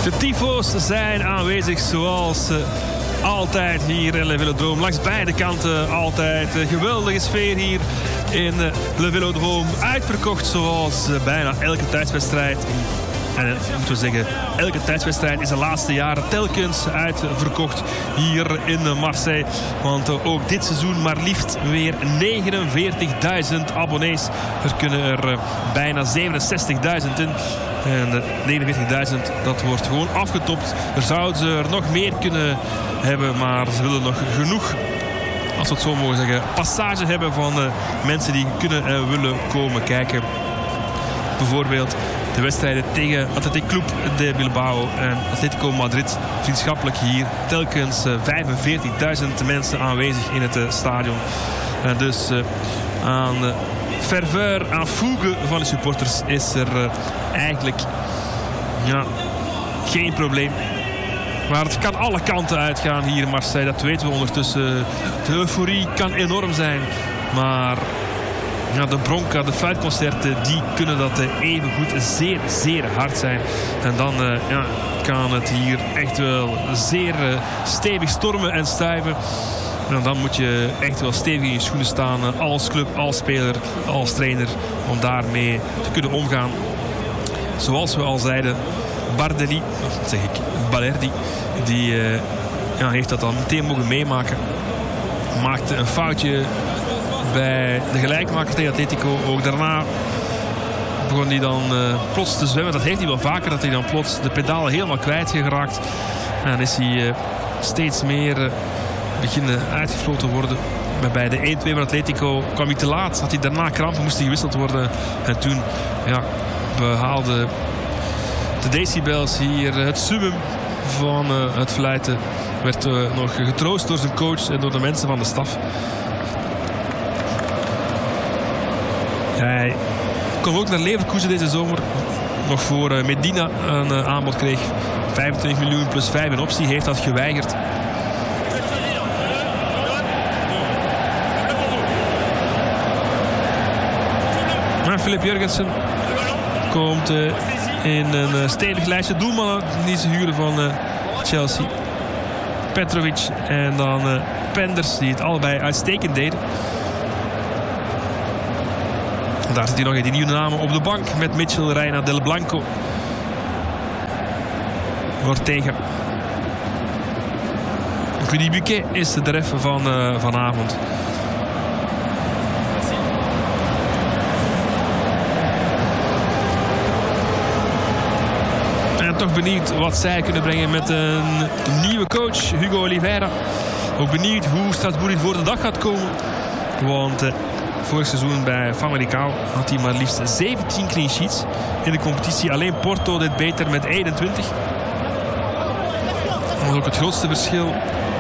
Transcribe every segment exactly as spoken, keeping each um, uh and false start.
De tyfo's zijn aanwezig zoals uh, altijd hier in Le Velodrome. Langs beide kanten altijd. Een geweldige sfeer hier in uh, Le Velodrome. Uitverkocht zoals uh, bijna elke thuiswedstrijd. En uh, moeten we zeggen, elke thuiswedstrijd is de laatste jaren telkens uitverkocht hier in Marseille. Want uh, ook dit seizoen maar liefst weer negenenveertigduizend abonnees. Er kunnen er uh, bijna zevenenzestigduizend in. En uh, negenenveertigduizend, dat wordt gewoon afgetopt. Er zouden ze er nog meer kunnen hebben, maar ze willen nog genoeg, als we het zo mogen zeggen, passage hebben van uh, mensen die kunnen en willen komen kijken. Bijvoorbeeld de wedstrijden tegen Athletic Club de Bilbao en Atletico Madrid. Vriendschappelijk hier telkens uh, vijfenveertigduizend mensen aanwezig in het uh, stadion. En dus uh, aan uh, ferveur, aan fougue van de supporters is er uh, eigenlijk ja, geen probleem. Maar het kan alle kanten uitgaan hier in Marseille. Dat weten we ondertussen. De euforie kan enorm zijn. Maar ja, de bronca, de fluitconcerten, die kunnen dat even goed zeer, zeer hard zijn. En dan uh, ja, kan het hier echt wel zeer uh, stevig stormen en stuiven. En dan moet je echt wel stevig in je schoenen staan uh, als club, als speler, als trainer, om daarmee te kunnen omgaan. Zoals we al zeiden, Bardelli, of zeg ik, Balerdi, die uh, ja, heeft dat dan meteen mogen meemaken. Maakte een foutje bij de gelijkmaker tegen Atletico. Ook daarna begon hij dan uh, plots te zwemmen. Dat heeft hij wel vaker, dat hij dan plots de pedalen helemaal kwijtgeraakt. En dan is hij uh, steeds meer uh, beginnen uitgefloten worden. Maar bij de één twee van Atletico kwam hij te laat. Had hij daarna krampen, moest hij gewisseld worden. En toen ja, behaalde de decibels hier het summum van uh, het fluiten. Werd uh, nog getroost door zijn coach en door de mensen van de staf. Hij kwam ook naar Leverkusen deze zomer. Nog voor uh, Medina een uh, aanbod kreeg. vijfentwintig miljoen plus vijf in optie. Heeft dat geweigerd. Maar Filip Jurgensen komt uh, in een uh, stevig lijstje doelmannen die ze huren van uh, Chelsea. Petrovic en dan uh, Penders, die het allebei uitstekend deden. Daar zit hij nog in die nieuwe namen op de bank met Mitchell, Reina, Del Blanco, Ortega. Rudy Buquet is de ref van uh, vanavond. En toch benieuwd wat zij kunnen brengen met een nieuwe coach, Hugo Oliveira. Ook benieuwd hoe Strasbourg voor de dag gaat komen. Want Uh, Vorig seizoen bij Famalicão had hij maar liefst zeventien clean sheets in de competitie. Alleen Porto deed beter met eenentwintig. Dat was ook het grootste verschil.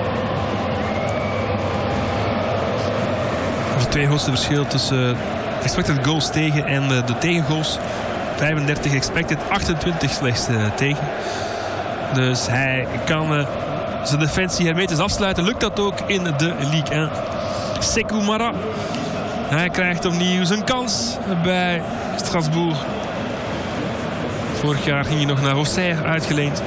Het twee grootste verschil tussen expected goals tegen en de tegengoals. vijfendertig expected, achtentwintig slechts tegen. Dus hij kan uh, zijn defensie hermetisch afsluiten. Lukt dat ook in de Ligue één. Sekou Mara. Hij krijgt opnieuw zijn kans bij Strasbourg. Vorig jaar ging hij nog naar Auxerre uitgeleend.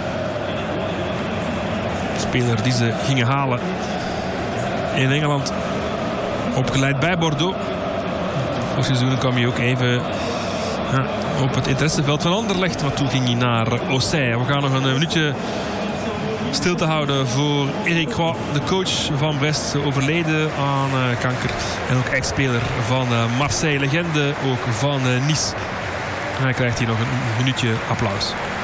Speler die ze gingen halen in Engeland. Opgeleid bij Bordeaux. Vorig seizoen kwam hij ook even ja, op het interesseveld van Anderlecht. Maar toen ging hij naar Auxerre. We gaan nog een minuutje stil te houden voor Eric Roy, de coach van Brest, overleden aan uh, kanker. En ook ex-speler van uh, Marseille, legende ook van uh, Nice. En hij krijgt hier nog een minuutje applaus.